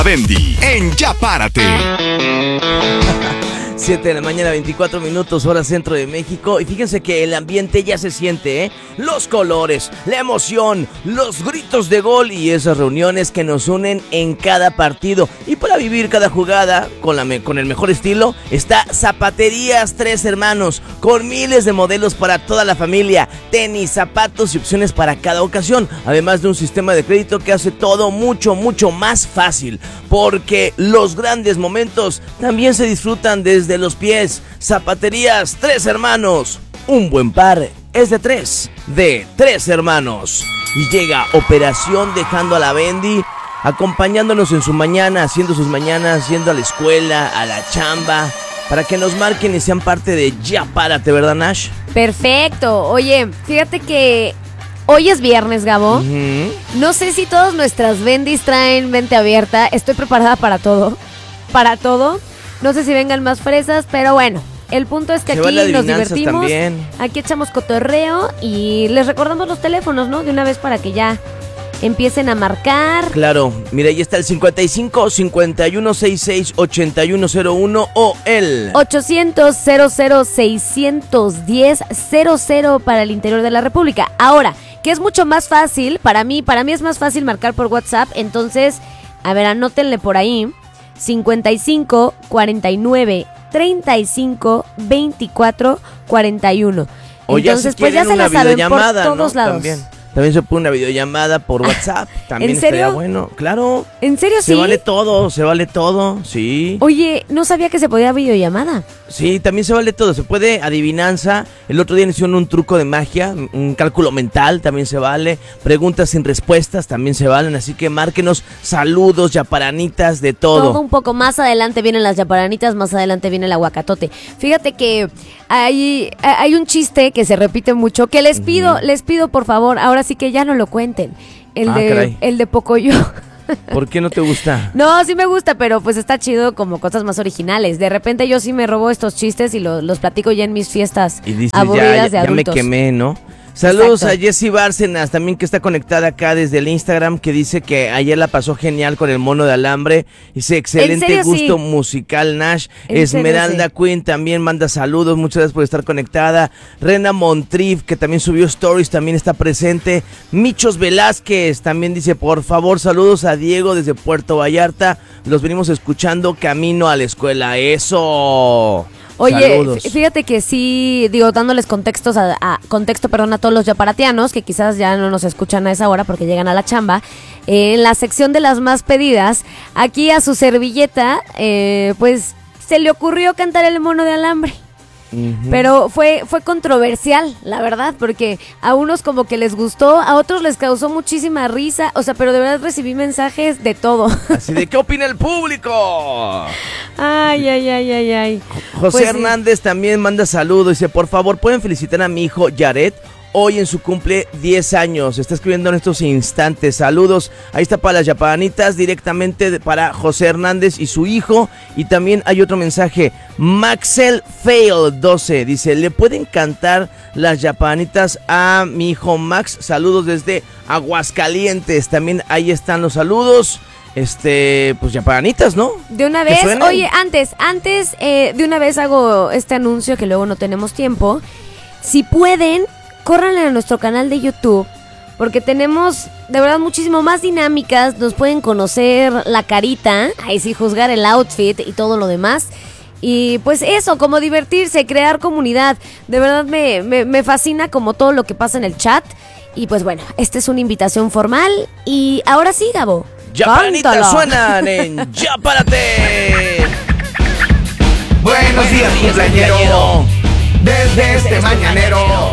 Bendy, en Ya Párate. 7 de la mañana, 24 minutos, hora centro de México. Y fíjense que el ambiente ya se siente, ¿eh? Los colores, la emoción, los gritos de gol y esas reuniones que nos unen en cada partido. Y para vivir cada jugada con el mejor estilo está Zapaterías Tres Hermanos, con miles de modelos para toda la familia, tenis, zapatos y opciones para cada ocasión. Además de un sistema de crédito que hace todo mucho más fácil. Porque los grandes momentos también se disfrutan desde los pies. Zapaterías Tres Hermanos, un buen par es de tres hermanos. Y llega Operación Dejando a la Bendy, acompañándonos en su mañana, haciendo sus mañanas, yendo a la escuela, a la chamba, para que nos marquen y sean parte de Ya Párate, ¿verdad, Nash? Perfecto. Oye, fíjate que hoy es viernes, Gabo. No sé si todas nuestras bendis traen mente abierta. Estoy preparada para todo. No sé si vengan más fresas, pero bueno, el punto es que aquí nos divertimos, también. Aquí echamos cotorreo y les recordamos los teléfonos, ¿no? De una vez para que ya empiecen a marcar. Claro, mira, ahí está el 55 51 66 8101 o el 800 00 610 00 para el interior de la República. Ahora, que es mucho más fácil, para mí es más fácil marcar por WhatsApp, entonces, a ver, anótenle por ahí. 55 49 35 24 41. Entonces, si pues ya se la saben por todos lados. También se pone una videollamada por WhatsApp. También estaría bueno. Claro. ¿En serio sí? Se vale todo, sí. Oye, no sabía que se podía videollamada. Sí, también se vale todo. Se puede adivinanza. El otro día hicieron un truco de magia, un cálculo mental, también se vale. Preguntas sin respuestas, también se valen. Así que márquenos saludos, yaparanitas, de todo. Todo un poco. Más adelante vienen las yaparanitas, más adelante viene el aguacatote. Fíjate que hay un chiste que se repite mucho, que les pido por favor, ahora sí que ya no lo cuenten. El de Pocoyo. ¿Por qué no te gusta? No, sí me gusta, pero pues está chido como cosas más originales. De repente yo sí me robo estos chistes y los platico ya en mis fiestas y dices, aburridas de adultos. Ya me quemé, ¿no? Saludos. Exacto. A Jessie Bárcenas, también que está conectada acá desde el Instagram, que dice que ayer la pasó genial con el mono de alambre. Dice, excelente gusto musical, Nash. Esmeralda Queen también manda saludos, muchas gracias por estar conectada. Rena Montrief, que también subió stories, también está presente. Michos Velázquez también dice, por favor, saludos a Diego desde Puerto Vallarta. Los venimos escuchando camino a la escuela. ¡Eso! Oye, fíjate que sí, dándoles contexto a todos los yaparatianos que quizás ya no nos escuchan a esa hora porque llegan a la chamba. En la sección de las más pedidas, aquí a su servilleta, pues se le ocurrió cantar el mono de alambre. Pero fue controversial, la verdad, porque a unos como que les gustó, a otros les causó muchísima risa, o sea, pero de verdad recibí mensajes de todo. Así de, ¿qué opina el público? Ay. José pues Hernández también manda saludos, dice, por favor, ¿pueden felicitar a mi hijo Yaret? Hoy en su cumple 10 años, está escribiendo en estos instantes, saludos, ahí está para las yaparanitas, directamente para José Hernández y su hijo, y también hay otro mensaje, Maxel Fail 12, dice, ¿le pueden cantar las yaparanitas a mi hijo Max? Saludos desde Aguascalientes, también ahí están los saludos. Pues yaparanitas, ¿no? De una vez, oye, antes, de una vez hago este anuncio que luego no tenemos tiempo, si pueden, córranle a nuestro canal de YouTube, porque tenemos de verdad muchísimo más dinámicas, nos pueden conocer la carita, ahí sí juzgar el outfit y todo lo demás, y pues eso, como divertirse, crear comunidad, de verdad me fascina como todo lo que pasa en el chat, y pues bueno, esta es una invitación formal, y ahora sí, Gabo, yaparanitas suenan en Ya Párate. Buenos días, cumpleañero, desde este mañanero.